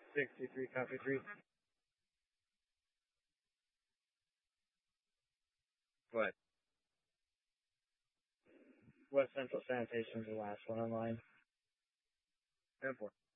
63, copy 3. What? West Central Sanitation is the last one online. 10-4.